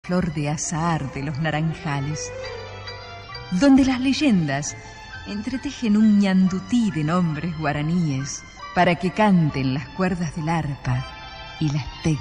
flor de azahar de los naranjales, donde las leyendas entretejen un ñandutí de nombres guaraníes para que canten las cuerdas del arpa y las teclas